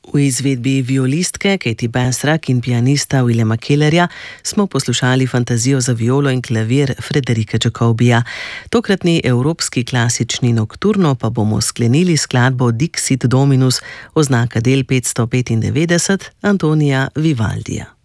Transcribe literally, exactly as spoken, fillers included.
V izvedbi violistke Katie Basrak in pianista Williama Kellerja smo poslušali fantazijo za violo in klavir Frederika Jacobija. Tokratni evropski klasični nokturno pa bomo sklenili skladbo Dixit Dominus, oznaka del petsto petindevetdeset Antonija Vivaldija.